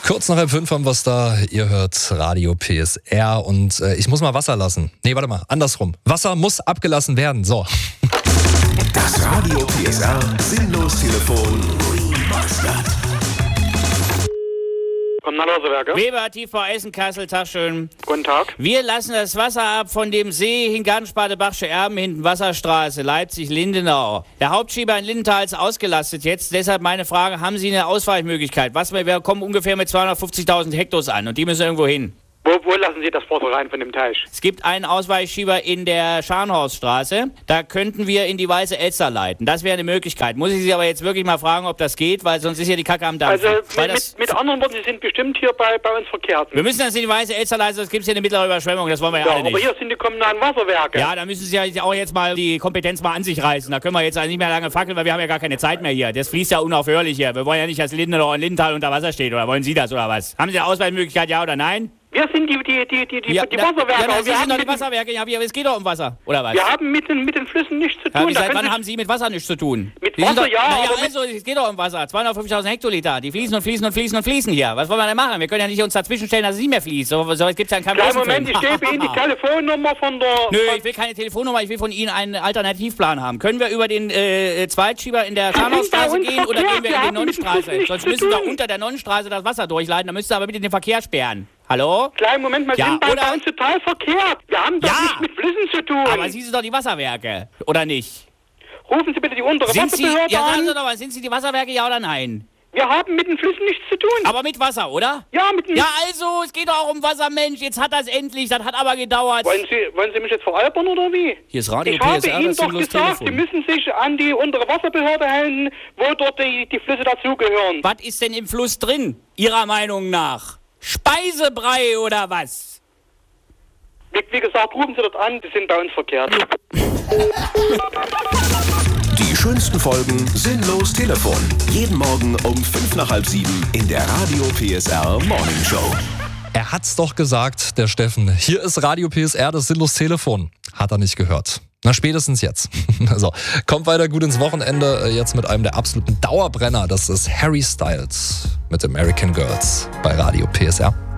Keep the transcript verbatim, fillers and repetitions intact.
Kurz nach halb fünf haben wir es da. Ihr hört Radio P S R und äh, ich muss mal Wasser lassen. Nee, warte mal, andersrum. Wasser muss abgelassen werden. So. Das Radio P S R Sinnlos-Telefon Remastered. Kommunalwasserwerke. Weber, T V Essen-Kassel, Tag schön. Guten Tag. Wir lassen das Wasser ab von dem See in Gartenspade-Bachsche Erben, hinten Wasserstraße, Leipzig-Lindenau. Der Hauptschieber in Lindenthal ist ausgelastet jetzt, deshalb meine Frage, haben Sie eine Ausweichmöglichkeit? Was, wir kommen ungefähr mit zweihundertfünfzigtausend Hektos an und die müssen irgendwo hin. Wo, wo lassen Sie das Wasser rein von dem Teich? Es gibt einen Ausweichschieber in der Scharnhorststraße. Da könnten wir in die Weiße Elster leiten. Das wäre eine Möglichkeit. Muss ich Sie aber jetzt wirklich mal fragen, ob das geht, weil sonst ist ja die Kacke am Dampfen. Also Weil mit, das, mit, mit anderen Worten, Sie sind bestimmt hier bei, bei uns verkehrt. wir müssen das in die Weiße Elster leiten, sonst gibt es hier eine mittlere Überschwemmung. Das wollen wir ja, Ja, alle aber nicht. hier sind die kommunalen Wasserwerke. Ja, da müssen Sie ja auch jetzt mal die Kompetenz mal an sich reißen. Da können wir jetzt also nicht mehr lange fackeln, weil wir haben ja gar keine Zeit mehr hier. Das fließt ja unaufhörlich hier. Wir wollen ja nicht, dass Lindenau und Lindenthal unter Wasser steht. Oder wollen Sie das oder was? Haben Sie eine Ausweichmöglichkeit, ja oder nein? Wir sind die, die, die, die, die, Ja, die na, Wasserwerke. Ja, na, aber Sie wir, sind haben doch die mit, den- Wasserwerke. Ja, aber es geht doch um Wasser, oder was? wir haben mit den, mit den Flüssen nichts zu Ja, tun. wie, Da seit können wann Sie- haben Sie mit Wasser nichts zu tun? Mit Sie sind Wasser, doch, ja, Naja, aber mit- also, es geht doch um Wasser. zweihundertfünfzigtausend Hektoliter. Die fließen und fließen und fließen und fließen hier. Was wollen wir denn machen? Wir können ja nicht uns dazwischenstellen, dass es nicht mehr fließt. So, so gibt es ja keinen Kleinen Moment, ich gebe Ihnen die Telefonnummer von der... Nö, von, ich will keine Telefonnummer, ich will von Ihnen einen Alternativplan haben. Können wir über den äh, Zweitschieber in der sind Scharnhorststraße bei uns gehen oder verkehrt, gehen wir wir in die haben mit dem Nonnenstraße? Fluss nichts Sonst zu müssen wir tun. unter der Nonnenstraße das Wasser durchleiten, dann müsst ihr aber bitte den Verkehr sperren. Hallo? Kleinen Moment, wir Ja, sind bei, oder- bei uns total verkehrt. Wir haben doch Ja. nichts mit Flüssen zu tun. Aber Sie sind doch die Wasserwerke, oder nicht? Rufen Sie bitte die untere Sind Sie, Wasserbehörde ja, sagen Sie an. doch mal, sind Sie die Wasserwerke, ja oder nein? Wir haben mit den Flüssen nichts zu tun. Aber mit Wasser, oder? ja, mit den... Ja, also, es geht doch auch um Wasser, Mensch. Jetzt hat das endlich, das hat aber gedauert. Wollen Sie, wollen Sie mich jetzt veralbern oder wie? Hier ist Radio Ich habe P S R, Ihnen das doch sinnlos gesagt, Sie Telefon. müssen sich an die untere Wasserbehörde halten, wo dort die, die Flüsse dazugehören. Was ist denn im Fluss drin, Ihrer Meinung nach? Speisebrei oder was? Wie, wie gesagt, rufen Sie dort an, die sind bei uns verkehrt. Die schönsten Folgen Sinnlos Telefon. Jeden Morgen um fünf nach halb sieben in der Radio P S R Morning Show. Er hat's doch gesagt, der Steffen. Hier ist Radio P S R, das sinnlos Telefon. Hat er nicht gehört. Na, spätestens jetzt. Also, kommt weiter gut ins Wochenende. Jetzt mit einem der absoluten Dauerbrenner. Das ist Harry Styles mit American Girls bei Radio P S R.